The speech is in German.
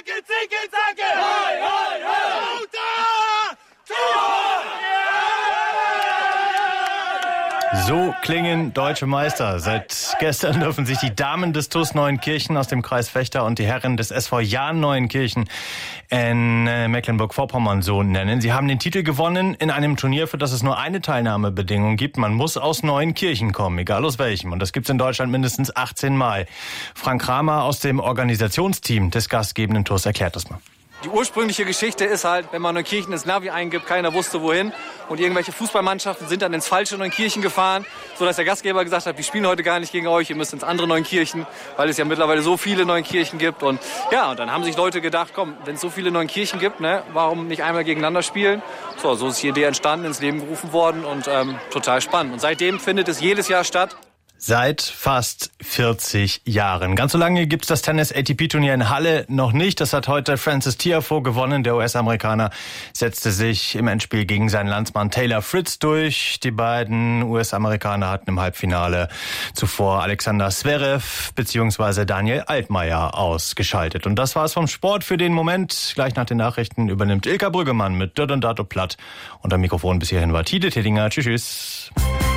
Zacke, Zicke, Zacke! Hoi, hoi, hoi! So klingen deutsche Meister. Seit gestern dürfen sich die Damen des TuS Neuenkirchen aus dem Kreis Vechta und die Herren des SV Jahn Neuenkirchen in Mecklenburg-Vorpommern so nennen. Sie haben den Titel gewonnen in einem Turnier, für das es nur eine Teilnahmebedingung gibt. Man muss aus Neuenkirchen kommen, egal aus welchem. Und das gibt's in Deutschland mindestens 18 Mal. Frank Kramer aus dem Organisationsteam des gastgebenden TuS erklärt das mal. Die ursprüngliche Geschichte ist halt, wenn man Neunkirchen ins Navi eingibt, keiner wusste wohin. Und irgendwelche Fußballmannschaften sind dann ins falsche Neunkirchen gefahren, sodass der Gastgeber gesagt hat, wir spielen heute gar nicht gegen euch, ihr müsst ins andere Neunkirchen, weil es ja mittlerweile so viele Neunkirchen gibt. Und ja, und dann haben sich Leute gedacht, komm, wenn es so viele Neunkirchen gibt, ne, warum nicht einmal gegeneinander spielen? So ist die Idee entstanden, ins Leben gerufen worden und total spannend. Und seitdem findet es jedes Jahr statt. Seit fast 40 Jahren. Ganz so lange gibt's das Tennis-ATP-Turnier in Halle noch nicht. Das hat heute Frances Tiafoe gewonnen. Der US-Amerikaner setzte sich im Endspiel gegen seinen Landsmann Taylor Fritz durch. Die beiden US-Amerikaner hatten im Halbfinale zuvor Alexander Zverev bzw. Daniel Altmaier ausgeschaltet. Und das war's vom Sport für den Moment. Gleich nach den Nachrichten übernimmt Ilka Brüggemann mit Död und Dato Platt. Und am Mikrofon bis hierhin war Tide Teddinger. Tschüss.